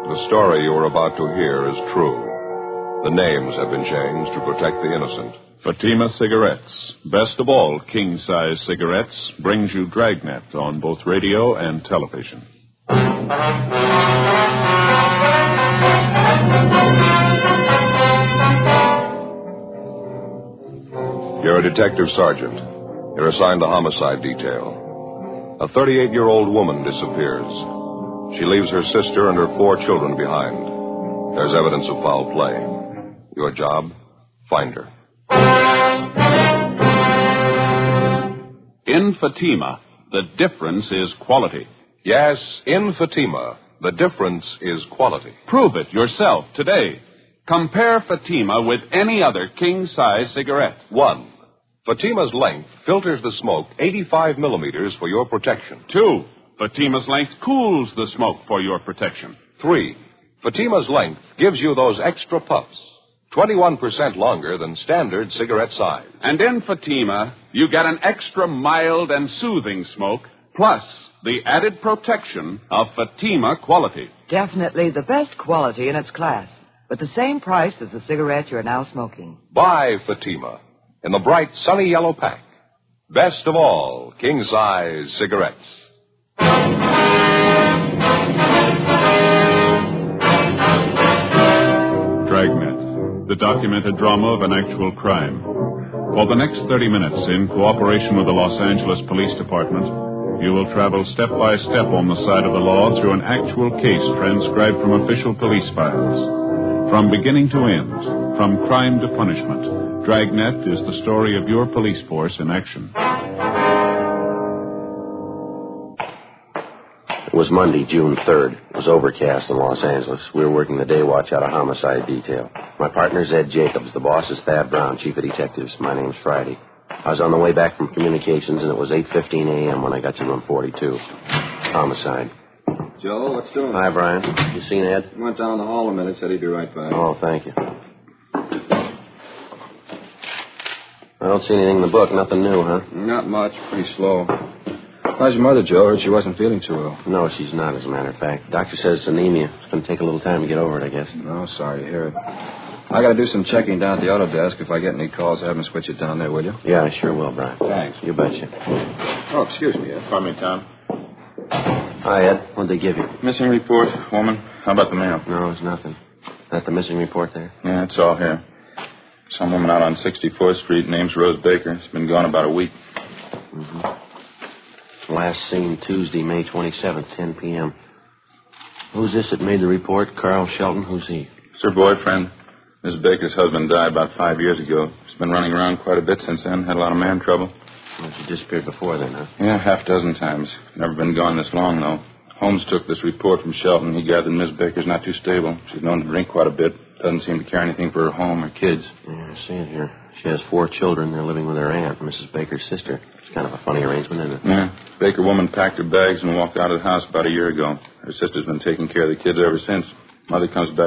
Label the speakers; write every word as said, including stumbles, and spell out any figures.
Speaker 1: The story you are about to hear is true. The names have been changed to protect the innocent.
Speaker 2: Fatima Cigarettes, best of all king-size cigarettes, brings you Dragnet on both radio and television.
Speaker 1: You're a detective sergeant. You're assigned to homicide detail. A thirty-eight-year-old woman disappears. She leaves her sister and her four children behind. There's evidence of foul play. Your job? Find her.
Speaker 2: In Fatima, the difference is quality.
Speaker 1: Yes, in Fatima, the difference is quality.
Speaker 2: Prove it yourself today. Compare Fatima with any other king-size cigarette.
Speaker 1: One, Fatima's length filters the smoke eighty-five millimeters for your protection.
Speaker 2: Two, Fatima's length cools the smoke for your protection.
Speaker 1: Three, Fatima's length gives you those extra puffs, twenty-one percent longer than standard cigarette size.
Speaker 2: And in Fatima, you get an extra mild and soothing smoke, plus the added protection of Fatima quality.
Speaker 3: Definitely the best quality in its class, but the same price as the cigarette you're now smoking.
Speaker 1: Buy Fatima in the bright sunny yellow pack. Best of all, king-size cigarettes.
Speaker 2: Dragnet, the documented drama of an actual crime. For the next thirty minutes, in cooperation with the Los Angeles Police Department, you will travel step by step on the side of the law through an actual case transcribed from official police files. From beginning to end, from crime to punishment, Dragnet is the story of your police force in action.
Speaker 4: It was Monday, June third. It was overcast in Los Angeles. We were working the day watch out of homicide detail. My partner's Ed Jacobs. The boss is Thad Brown, chief of detectives. My name's Friday. I was on the way back from communications, and it was eight fifteen a.m. when I got to room forty-two. Homicide.
Speaker 5: Joe, what's doing?
Speaker 4: Hi, Brian. You seen Ed?
Speaker 5: He went down the hall a minute, said he'd be right back.
Speaker 4: Oh, thank you. I don't see anything in the book. Nothing new, huh?
Speaker 5: Not much. Pretty slow. How's your mother, Joe? Heard she wasn't feeling too well.
Speaker 4: No, she's not, as a matter of fact. Doctor says it's anemia. It's going to take a little time to get over it, I guess.
Speaker 5: No, sorry to hear it. I got to do some checking down at the auto desk. If I get any calls, have them switch it down there, will you?
Speaker 4: Yeah, I sure will, Brian.
Speaker 5: Thanks.
Speaker 4: You betcha.
Speaker 5: Oh, excuse me, Ed.
Speaker 6: Pardon me, Tom.
Speaker 4: Hi, Ed. What'd they give you?
Speaker 6: Missing report, woman. How about the mail?
Speaker 4: No, it's nothing. That the missing report there?
Speaker 6: Yeah, it's all here. Some woman out on sixty-fourth Street, name's Rose Baker. She's been gone about a week.
Speaker 4: Mm-hmm. Last seen Tuesday, May twenty-seventh, ten p.m. Who's this that made the report? Carl Shelton? Who's he?
Speaker 6: It's her boyfriend. Miss Baker's husband died about five years ago. She's been running around quite a bit since then. Had a lot of man trouble.
Speaker 4: Well, she disappeared before then, huh?
Speaker 6: Yeah, half a dozen times. Never been gone this long, though. Holmes took this report from Shelton. He gathered Miss Baker's not too stable. She's known to drink quite a bit. Doesn't seem to care anything for her home or kids.
Speaker 4: Yeah, I see it here. She has four children. They're living with her aunt, Missus Baker's sister. It's kind of a funny arrangement, isn't it?
Speaker 6: Yeah. Baker woman packed her bags and walked out of the house about a year ago. Her sister's been taking care of the kids ever since. Mother comes back